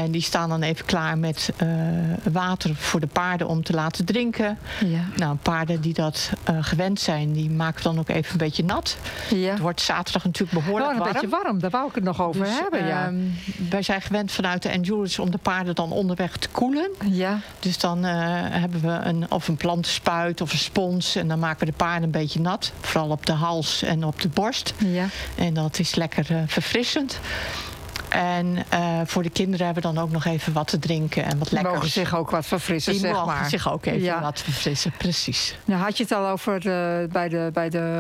En die staan dan even klaar met water voor de paarden om te laten drinken. Ja. Nou, paarden die dat gewend zijn, die maken we dan ook even een beetje nat. Ja. Het wordt zaterdag natuurlijk behoorlijk een warm. beetje warm, daar wou ik het nog over Dus, hebben. Ja. wij zijn gewend vanuit de endurance om de paarden dan onderweg te koelen. Ja. Dus dan hebben we een plantenspuit of een spons. En dan maken we de paarden een beetje nat. Vooral op de hals en op de borst. Ja. En dat is lekker verfrissend. En voor de kinderen hebben we dan ook nog even wat te drinken en wat Die lekkers. mogen zich ook wat verfrissen, Die zeg mogen maar. zich ook even Ja. wat verfrissen, precies. Nou, had je het al over bij de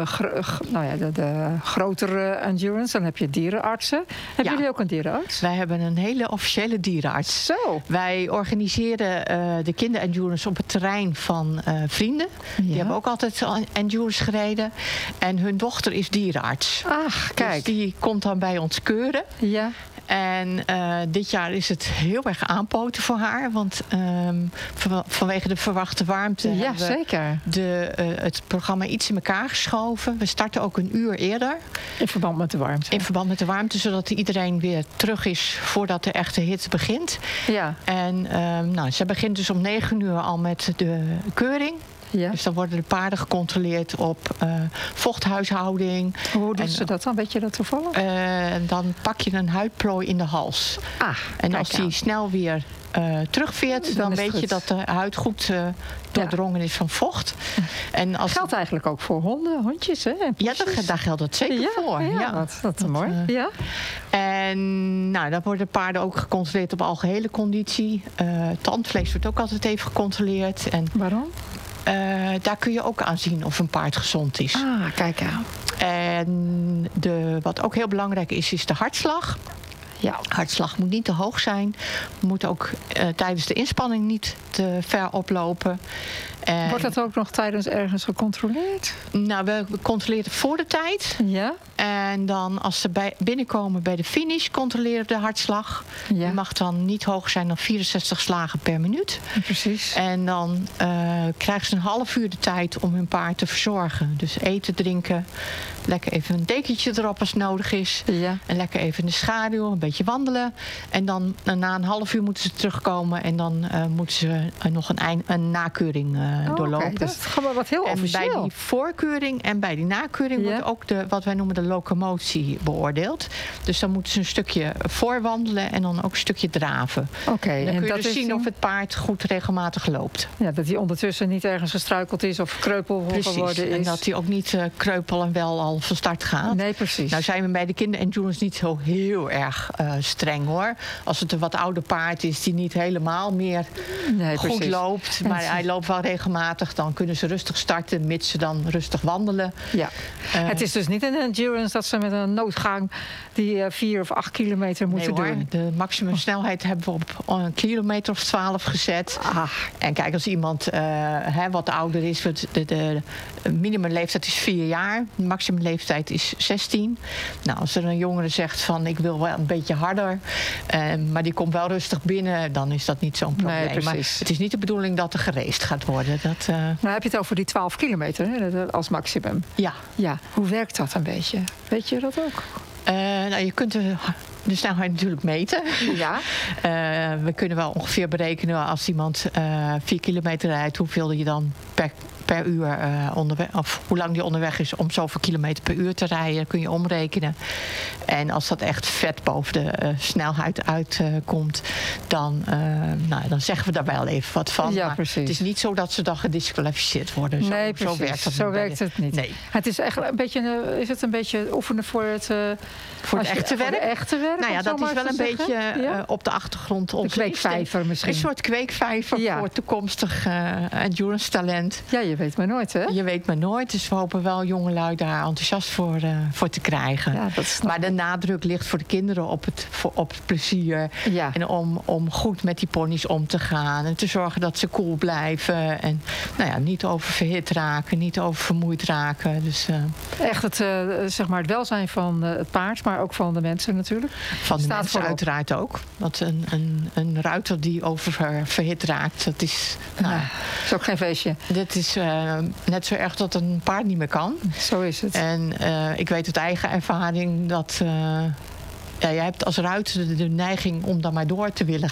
grotere endurance. Dan heb je dierenartsen. Hebben Ja. jullie ook een dierenarts? Wij hebben een hele officiële dierenarts. Zo. Wij organiseren de kinderendurance op het terrein van vrienden. Die Ja. hebben ook altijd endurance gereden. En hun dochter is dierenarts. Ach, kijk. Dus die komt dan bij ons keuren. Ja. En dit jaar is het heel erg aanpoten voor haar. Want vanwege de verwachte warmte Ja, hebben we zeker. het programma iets in elkaar geschoven. We starten ook een uur eerder. In verband met de warmte. In verband met de warmte, zodat iedereen weer terug is voordat de echte hitte begint. Ja. En ze begint dus om 9 uur al met de keuring. Ja. Dus dan worden de paarden gecontroleerd op vochthuishouding. Hoe doen En, ze dat dan? Weet je dat toevallig? Dan pak je een huidplooi in de hals. En kijk als die aan. snel weer terugveert, Dan dan is het weet je goed. dat de huid goed doordrongen is van vocht. En als Geldt eigenlijk ook voor hondjes, hè? En ja, poesjes. daar geldt dat zeker voor. Ja, dat is mooi. Ja. En dan worden paarden ook gecontroleerd op algehele conditie. Tandvlees wordt ook altijd even gecontroleerd. En Waarom? daar kun je ook aan zien of een paard gezond is. Ah, kijk aan. En wat ook heel belangrijk is de hartslag. Ja. Hartslag moet niet te hoog zijn. Moet ook tijdens de inspanning niet te ver oplopen. En, Wordt dat ook nog tijdens ergens gecontroleerd? Nou, we controleren voor de tijd. Ja. En dan als ze binnenkomen bij de finish, controleren we de hartslag. Ja. Die mag dan niet hoger zijn dan 64 slagen per minuut. Precies. En dan krijgen ze een half uur de tijd om hun paard te verzorgen. Dus eten, drinken, lekker even een dekentje erop als nodig is. Ja. En lekker even in de schaduw, een beetje wandelen. En dan na een half uur moeten ze terugkomen. En dan moeten ze nog een nakeuring doorlopen. Okay. Dat is gewoon wat heel En officieel. bij die voorkeuring en bij die nakeuring Ja. wordt ook wat wij noemen de locomotie beoordeeld. Dus dan moeten ze een stukje voorwandelen en dan ook een stukje draven. Oké, Dan kun je dat dus is zien of het paard goed regelmatig loopt. Ja, dat hij ondertussen niet ergens gestruikeld is of kreupel Precies. geworden is. En dat hij ook niet kreupel en wel al van start gaat. Nee, precies. Nou zijn we bij de kinderendurance niet zo heel erg streng hoor. Als het een wat ouder paard is die niet helemaal meer Nee, goed precies. loopt. En Maar ze- hij loopt wel regelmatig. Dan kunnen ze rustig starten, mits ze dan rustig wandelen. Ja. Het is dus niet een endurance dat ze met een noodgang die 4 of 8 kilometer moeten Nee, hoor. doen. De maximumsnelheid hebben we op een kilometer of 12 gezet. Ah, En kijk, als iemand wat ouder is, de minimumleeftijd is 4 jaar. De maximumleeftijd is 16. Nou, als er een jongere zegt van ik wil wel een beetje harder, maar die komt wel rustig binnen, dan is dat niet zo'n probleem. Nee, maar precies. het is niet de bedoeling dat er geraced gaat worden. Dat, nou heb je het over die 12 kilometer hè, als maximum. ja. Ja, hoe werkt dat een beetje? Weet je dat ook? Je kunt de snelheid natuurlijk meten. Ja. We kunnen wel ongeveer berekenen als iemand 4 kilometer rijdt, hoeveel je dan per uur onderweg, of hoe lang die onderweg is om zoveel kilometer per uur te rijden, kun je omrekenen. En als dat echt vet boven de snelheid uitkomt, dan zeggen we daar wel even wat van. Ja, maar precies. het is niet zo dat ze dan gedisqualificeerd worden. Nee, Zo precies. werkt dat Zo niet bij werkt het niet. Nee. Het is echt een beetje, is het een beetje oefenen voor het echte werk? Voor de echte werk? Nou ja, om zo dat is maar wel te een zeggen? beetje Ja? op de achtergrond. De Onze kweekvijver misschien. Een soort kweekvijver Ja. voor toekomstig endurance talent. Ja, je weet maar nooit, hè? Je weet maar nooit, dus we hopen wel jongelui daar enthousiast voor te krijgen. Ja, dat snap maar de nadruk ligt voor de kinderen op het plezier. Ja. En om goed met die ponies om te gaan. En te zorgen dat ze cool blijven. En niet oververhit raken, niet oververmoeid raken. Dus, Echt het welzijn van het paard, maar ook van de mensen natuurlijk. van de Staat mensen voorop. uiteraard ook. Want een ruiter die oververhit raakt, dat is... Is ook geen feestje. Dit is net zo erg dat een paard niet meer kan. Zo is het. En ik weet uit eigen ervaring dat... je hebt als ruiter de neiging om dan maar door te willen